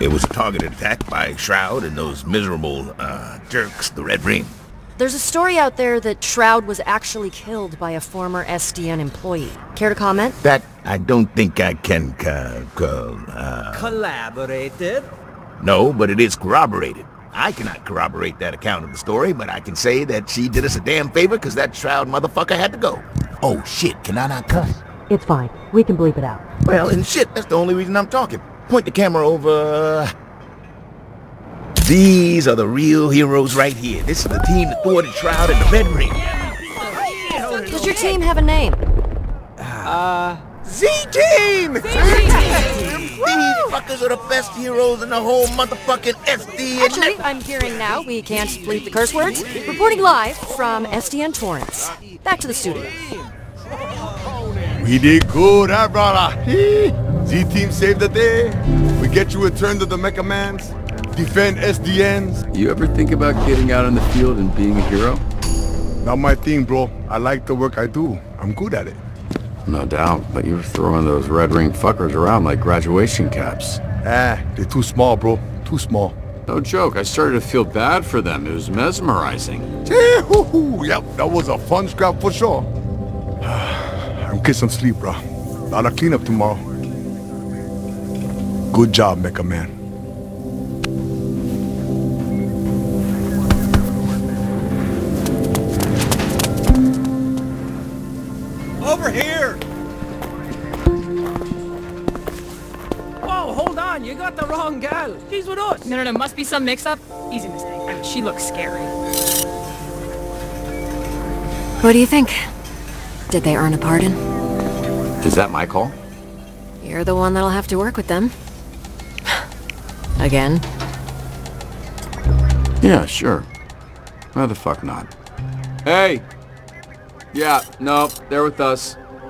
It was a targeted attack by Shroud and those miserable, jerks, the Red Ring. There's a story out there that Shroud was actually killed by a former SDN employee. Care to comment? That I don't think I can, Collaborated? No, but it is corroborated. I cannot corroborate that account of the story, but I can say that she did us a damn favor because that Shroud motherfucker had to go. Oh shit, can I not cuss? It's fine. We can bleep it out. Well, and shit, that's the only reason I'm talking. Point the camera over... These are the real heroes right here. This is the team that thwarted Shroud in the Red Ring. Does your team have a name? Z-Team! These fuckers are the best heroes in the whole motherfucking SD. Actually, I'm hearing now we can't bleep the curse words. Reporting live from SDN Torrance. Back to the studio. We did good, huh, brother? Z-Team saved the day. We get you returned to the Mecha Mans. Defend SDNs. You ever think about getting out in the field and being a hero? Not my thing, bro. I like the work I do. I'm good at it. No doubt, but you were throwing those red ring fuckers around like graduation caps. They're too small, bro. Too small. No joke, I started to feel bad for them. It was mesmerizing. Yep, that was a fun scrap for sure. I'm getting some sleep, bro. Lot of cleanup tomorrow. Good job, Mecha Man. Over here! Whoa, hold on, you got the wrong gal. She's with us. No, must be some mix-up. Easy mistake. I mean, she looks scary. What do you think? Did they earn a pardon? Is that my call? You're the one that'll have to work with them. Again? Yeah, sure. Why the fuck not? Hey! Yeah, no, they're with us.